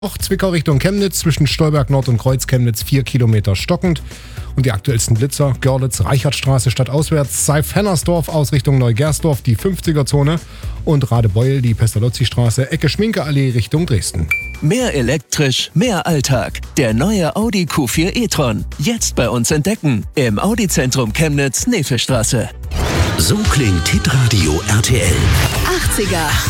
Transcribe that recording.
Auch Zwickau Richtung Chemnitz zwischen Stolberg Nord und Kreuz Chemnitz 4 Kilometer stockend. Und die aktuellsten Blitzer: Görlitz, Reichertstraße stadtauswärts, Seif-Hennersdorf aus Richtung Neugersdorf, die 50er-Zone und Radebeul, die Pestalozzi-Straße, Ecke Schminke-Allee Richtung Dresden. Mehr elektrisch, mehr Alltag. Der neue Audi Q4 e-tron. Jetzt bei uns entdecken. Im Audi-Zentrum Chemnitz, Nefelstraße. So klingt Hitradio RTL. 80er.